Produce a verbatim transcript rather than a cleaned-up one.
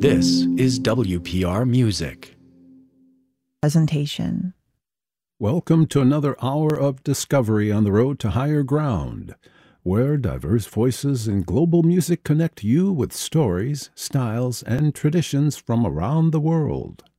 This is W P R Music. Presentation. Welcome to another hour of discovery on the road to higher ground, where diverse voices in global music connect you with stories, styles, and traditions from around the world.